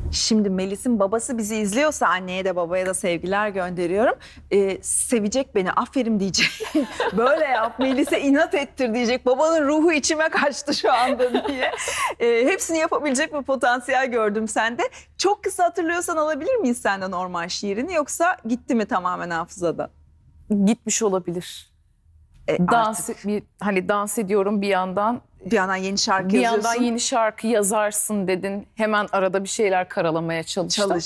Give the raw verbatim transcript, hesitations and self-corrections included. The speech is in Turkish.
Şimdi Melis'in babası bizi izliyorsa anneye de babaya da sevgiler gönderiyorum. Ee, sevecek beni, aferin diyecek. Böyle yap, Melis'e inat ettir diyecek. Babanın ruhu içime kaçtı şu anda diye. Ee, hepsini yapabilecek bir potansiyel gördüm sende. Çok kısa hatırlıyorsan alabilir miyiz senden orman şiirini, yoksa gitti mi tamamen hafızada? Gitmiş olabilir. E, Dans artık bir hani dans ediyorum bir yandan. bir yandan yeni şarkı Bir yazıyorsun. yandan yeni şarkı yazarsın dedin. Hemen arada bir şeyler karalamaya çalıştım. Çalış.